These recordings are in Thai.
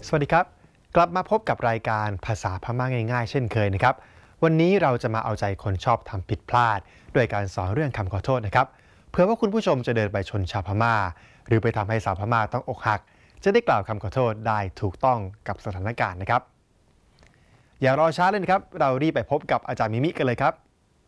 สวัสดีครับกลับมาพบกับรายการภาษาพม่าง่ายๆเช่นเคยนะครับวันนี้เราจะมาเอาใจคนชอบทำผิดพลาดด้วยการสอนเรื่องคำขอโทษนะครับเพื่อว่าคุณผู้ชมจะเดินไปชนชาวพม่าหรือไปทำให้สาวพม่าต้องอกหักจะได้กล่าวคำขอโทษได้ถูกต้องกับสถานการณ์นะครับอย่ารอช้าเลยนะครับเรารีบไปพบกับอาจารย์มิมิกันเลยครับ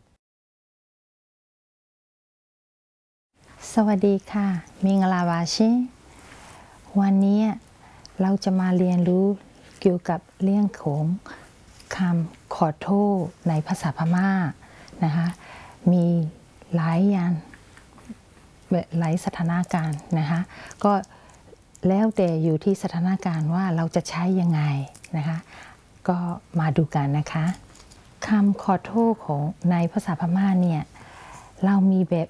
สวัสดีค่ะมิงลาวาชิวันนี้เราจะมาเรียนรู้เกี่ยวกับเรื่องของคำขอโทษในภาษาพม่านะคะมีหลายอย่างหลายสถานการณ์นะคะก็แล้วแต่อยู่ที่สถานการณ์ว่าเราจะใช้ยังไงนะคะก็มาดูกันนะคะคำขอโทษของในภาษาพม่าเนี่ยเรามีแบบ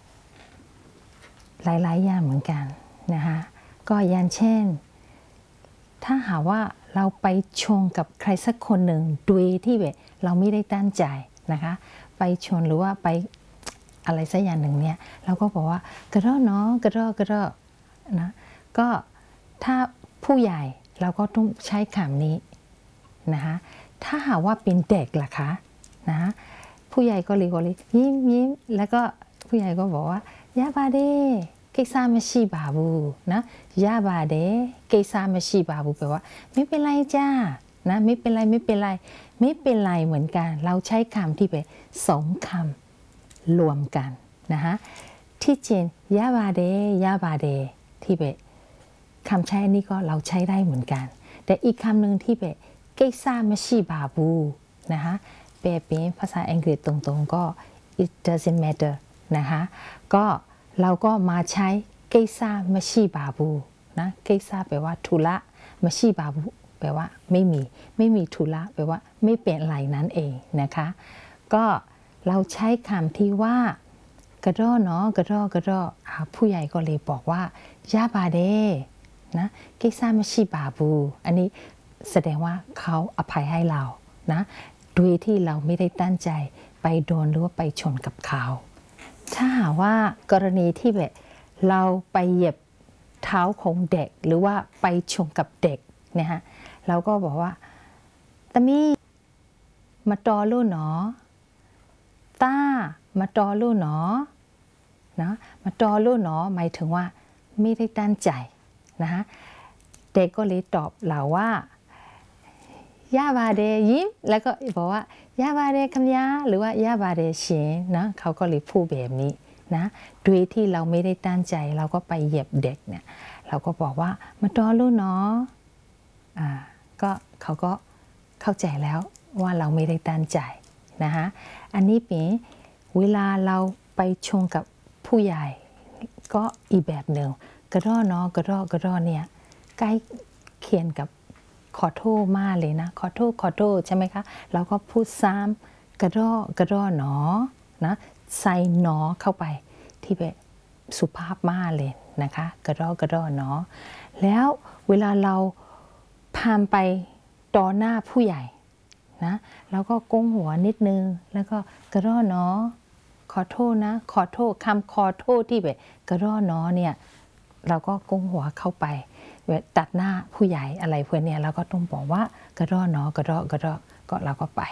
หลายๆอย่างเหมือนกันนะคะก็อย่างเช่นถ้าหากว่าเราไปชนกับใครสักคนหนึ่งโดยที่แบบเราไม่ได้ตั้งใจนะคะไปชนหรือว่าไปอะไรสักอย่างหนึ่งเนี่ยเราก็บอกว่ากระรอกเนาะกระรอกกระรอกนะก็ถ้าผู้ใหญ่เราก็ต้องใช้คำนี้นะคะถ้าหากว่าเป็นเด็กล่ะคะนะผู้ใหญ่ก็เลยยิ้มยิ้มแล้วก็ผู้ใหญ่ก็บอกว่ายาบาเดกิซาไม่ชีบาบูนะยาบาเดกิซาไม่ชีบาบูแปลว่าไม่เป็นไรจ้านะไม่เป็นไรไม่เป็นไรไม่เป็นไรเหมือนกันเราใช้คำที่เป็นสองคำรวมกันนะคะที่จริงยาบาเดยาบาเดที่เป็นคำใช้อันนี้ก็เราใช้ได้เหมือนกันแต่อีกคำหนึ่งที่เป็นกิซาไม่ชีบาบูนะคะแปลเป็นภาษาอังกฤษตรงๆก็ it doesn't matter นะคะก็เราก็มาใช้เกซ่าไม่ชีบาบูนะเกซ่าแปลว่าธุระไม่ชีบาบูแปลว่าไม่มีธุระแปลว่าไม่เป็นไรนั่นเองนะคะก็เราใช้คำที่ว่ากระรอกเนาะกระรอกกระรอกผู้ใหญ่ก็เลยบอกว่ายาบาเดนะเกซ่าไม่ชีบาบูอันนี้แสดงว่าเขาอภัยให้เรานะโดยที่เราไม่ได้ตั้งใจไปโดนหรือว่าไปชนกับเขาถ้าหากว่ากรณีที่แบบเราไปเหยียบเท้าของเด็กหรือว่าไปชนกับเด็กนะฮะเราก็บอกว่าตามีมาตอลูหนอต้ามาตอลูหนอนะมาตอลูหนอหมายถึงว่าไม่ได้ตั้งใจนะฮะเด็กก็เลยตอบเราว่ายาบาเดยิ้มแล้วก็บอกว่ายาบาเดคำยาหรือว่ายาบาเดเฉียนะเขาก็เลยพูดแบบนี้นะโดยที่เราไม่ได้ตั้งใจเราก็ไปเหยียบเด็กเนี่ยเราก็บอกว่ามาตอลูเนาะก็เขาก็เข้าใจแล้วว่าเราไม่ได้ตั้งใจนะคะอันนี้เป็นเวลาเราไปชนกับผู้ใหญ่ก็อีกแบบหนึ่งกระรอกเนาะกระรอกกระรอกเนี่ยใกล้เคียงกับขอโทษมากเลยนะขอโทษใช่ไหมคะเราก็พูดซ้ำกระรอกกระรอกหนอนะใส่หนอเข้าไปที่แบบสุภาพมากเลยนะคะกระรอกกระรอกหนอแล้วเวลาเราพามไปต่อหน้าผู้ใหญ่นะเราก็ก้มหัวนิดนึงแล้วก็กระรอกหนอขอโทษนะขอโทษคำขอโทษที่แบบกระรอกหนอเนี่ยเราก็ก้มหัวเข้าไปตัดหน้าผู้ใหญ่อะไรเพื่อนเนี่ยเราก็ต้องบอกว่ากระรอกเนาะกระรอกก็เราก็ไป